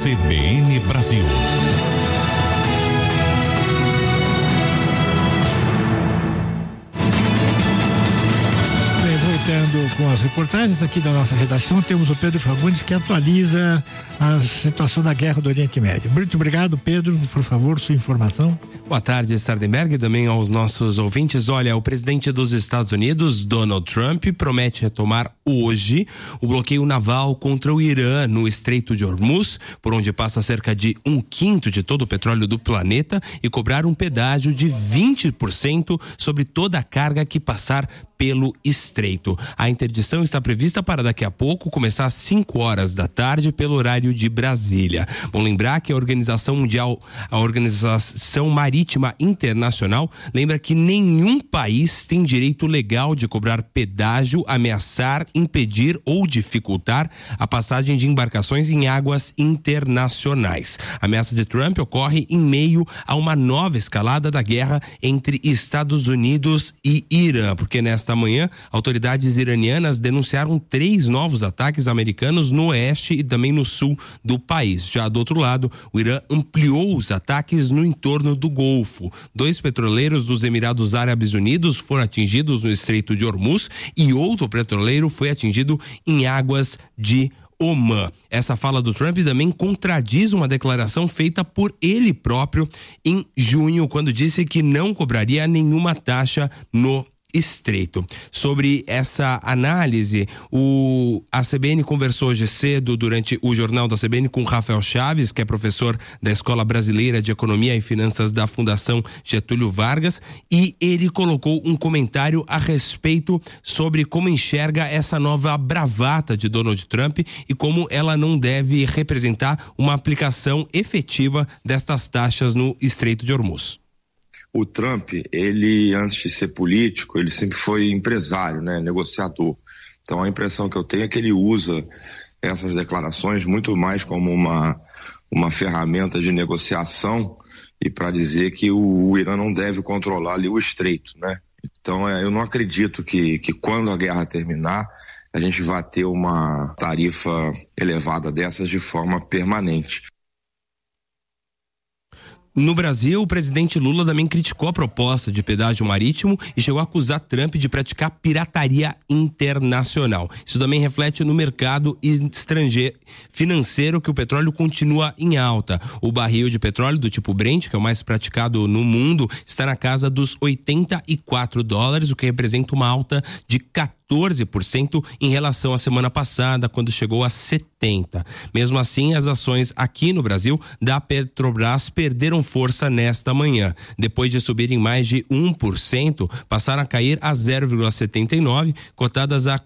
CBN Brasil. Voltando com as reportagens aqui da nossa redação, temos o Pedro Fagundes, que atualiza a situação da guerra do Oriente Médio. Muito obrigado, Pedro, por favor, sua informação. Boa tarde, Sardenberg, e também aos nossos ouvintes. Olha, o presidente dos Estados Unidos, Donald Trump, promete retomar hoje o bloqueio naval contra o Irã no Estreito de Hormuz, por onde passa cerca de 1/5 de todo o petróleo do planeta, e cobrar um pedágio de 20% sobre toda a carga que passar pelo estreito. A interdição está prevista para daqui a pouco começar às 5 horas da tarde pelo horário de Brasília. Bom lembrar que a Organização Marítima Internacional lembra que nenhum país tem direito legal de cobrar pedágio, ameaçar, impedir ou dificultar a passagem de embarcações em águas internacionais. A ameaça de Trump ocorre em meio a uma nova escalada da guerra entre Estados Unidos e Irã, porque nesta manhã, autoridades iranianas denunciaram 3 novos ataques americanos no oeste e também no sul do país. Já do outro lado, o Irã ampliou os ataques no entorno do Golfo. 2 petroleiros dos Emirados Árabes Unidos foram atingidos no Estreito de Hormuz e outro petroleiro foi atingido em águas de Omã. Essa fala do Trump também contradiz uma declaração feita por ele próprio em junho, quando disse que não cobraria nenhuma taxa no estreito. Sobre essa análise, a CBN conversou hoje cedo durante o Jornal da CBN com Rafael Chaves, que é professor da Escola Brasileira de Economia e Finanças da Fundação Getúlio Vargas, e ele colocou um comentário a respeito sobre como enxerga essa nova bravata de Donald Trump e como ela não deve representar uma aplicação efetiva destas taxas no Estreito de Hormuz. O Trump, ele, antes de ser político, ele sempre foi empresário, né, negociador. Então a impressão que eu tenho é que ele usa essas declarações muito mais como uma ferramenta de negociação e para dizer que o Irã não deve controlar ali o estreito, né? Então eu não acredito que quando a guerra terminar, a gente vai ter uma tarifa elevada dessas de forma permanente. No Brasil, o presidente Lula também criticou a proposta de pedágio marítimo e chegou a acusar Trump de praticar pirataria internacional. Isso também reflete no mercado estrangeiro financeiro, que o petróleo continua em alta. O barril de petróleo do tipo Brent, que é o mais praticado no mundo, está na casa dos $84, o que representa uma alta de 14% em relação à semana passada, quando chegou a 70. Mesmo assim, as ações aqui no Brasil da Petrobras perderam força nesta manhã. Depois de subirem mais de 1%, passaram a cair a 0,79, cotadas a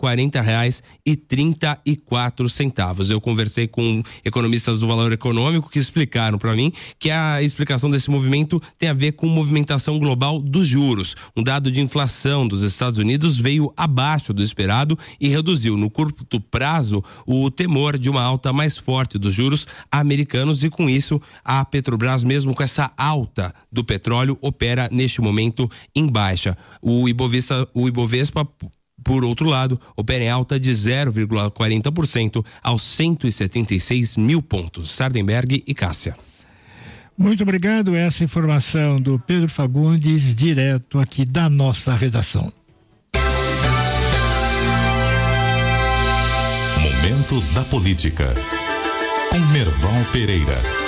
R$40,34. Eu conversei com economistas do Valor Econômico que explicaram para mim que a explicação desse movimento tem a ver com movimentação global dos juros. Um dado de inflação dos Estados Unidos veio abaixo do esperado e reduziu no curto prazo o temor de uma alta mais forte dos juros americanos, e com isso a Petrobras, mesmo com essa alta do petróleo, opera neste momento em baixa. O Ibovespa, por outro lado, opera em alta de 0,40% aos 176 mil pontos. Sardenberg e Cássia. Muito obrigado. Essa informação do Pedro Fagundes, direto aqui da nossa redação. Momento da Política, com Merval Pereira.